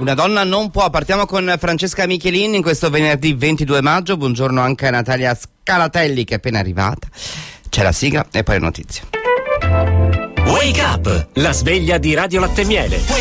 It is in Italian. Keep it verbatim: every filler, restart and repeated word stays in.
Una donna non può. Partiamo con Francesca Michelin in questo venerdì ventidue maggio. Buongiorno anche a Natalia Scalatelli che è appena arrivata. C'è la sigla e poi le notizie. Wake up! La sveglia di Radio Latte Miele.